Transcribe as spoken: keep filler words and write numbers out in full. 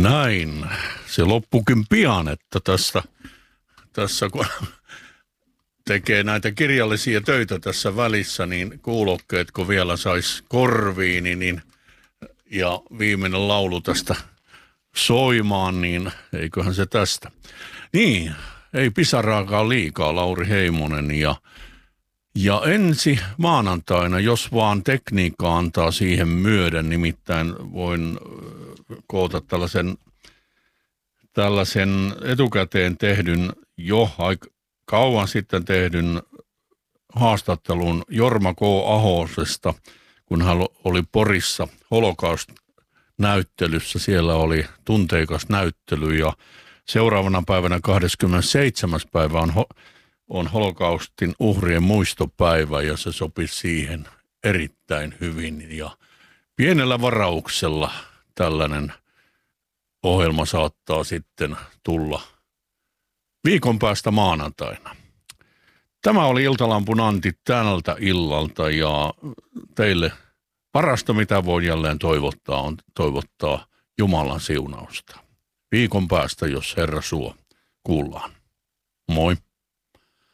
Näin. Se loppukin pian, että tässä, tässä kun tekee näitä kirjallisia töitä tässä välissä, niin kuulokkeet kun vielä sais korviini, niin, ja viimeinen laulu tästä soimaan, niin eiköhän se tästä. Niin, ei pisaraakaan liikaa, Lauri Heimonen, ja, ja ensi maanantaina, jos vaan tekniikka antaa siihen myöden, nimittäin voin koota tällaisen, tällaisen etukäteen tehdyn, jo aika kauan sitten tehdyn haastattelun Jorma K. Ahosesta, kun hän oli Porissa Holocaust-näyttelyssä. Siellä oli tunteikas näyttely ja seuraavana päivänä kahdeskymmenesseitsemäs päivä on, on Holocaustin uhrien muistopäivä ja se sopi siihen erittäin hyvin. Ja pienellä varauksella tällainen ohjelma saattaa sitten tulla viikon päästä maanantaina. Tämä oli Iltalampun Antti tältä illalta ja teille parasta mitä voi jälleen toivottaa on toivottaa Jumalan siunausta. Viikon päästä, jos Herra suo, kuullaan. Moi.